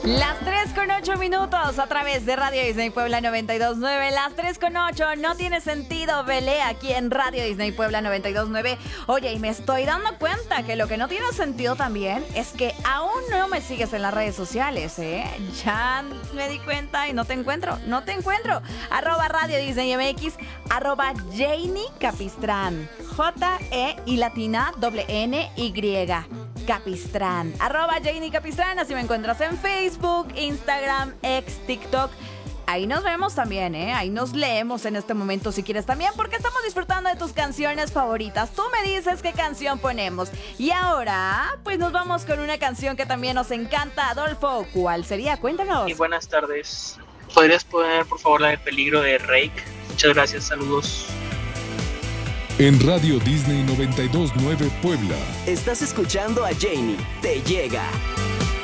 Las 3:08 a través de Radio Disney Puebla 92.9. Las 3:08, no tiene sentido, Belé, aquí en Radio Disney Puebla 92.9. Oye, y me estoy dando cuenta que lo que no tiene sentido también es que aún no me sigues en las redes sociales, ¿eh? Ya me di cuenta y no te encuentro. @Radio Disney MX, @Janie Capistrán. J-E y latina N-Y. Capistrán, @Janie Capistrán, así me encuentras en Facebook, Instagram, TikTok. Ahí nos vemos también, ahí nos leemos en este momento si quieres también, porque estamos disfrutando de tus canciones favoritas. Tú me dices qué canción ponemos. Y ahora, pues nos vamos con una canción que también nos encanta. Adolfo, ¿cuál sería? Cuéntanos. Y buenas tardes. ¿Podrías poner, por favor, la de Peligro de Rake? Muchas gracias, saludos. En Radio Disney 92.9 Puebla. Estás escuchando a Janie. Te llega.